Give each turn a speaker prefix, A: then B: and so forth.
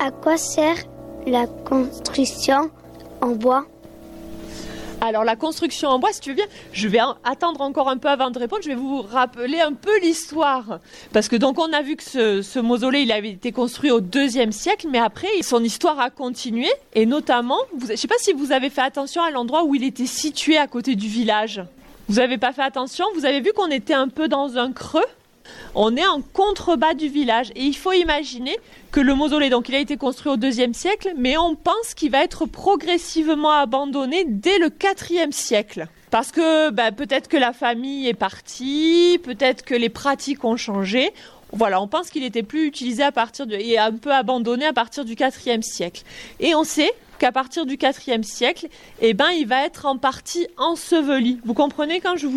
A: À quoi sert la construction en bois?
B: Alors la construction en bois, si tu veux bien, je vais attendre encore un peu avant de répondre, je vais vous rappeler un peu l'histoire. Parce que donc on a vu que ce mausolée, il avait été construit au IIe siècle, mais après son histoire a continué, et notamment, je ne sais pas si vous avez fait attention à l'endroit où il était situé à côté du village. Vous n'avez pas fait attention, vous avez vu qu'on était un peu dans un creux. On est en contrebas du village et il faut imaginer que le mausolée, donc il a été construit au IIe siècle, mais on pense qu'il va être progressivement abandonné dès le IVe siècle. Parce que peut-être que la famille est partie, peut-être que les pratiques ont changé. Voilà, on pense qu'il était plus utilisé et un peu abandonné à partir du IVe siècle. Et on sait qu'à partir du IVe siècle, il va être en partie enseveli. Vous comprenez quand je vous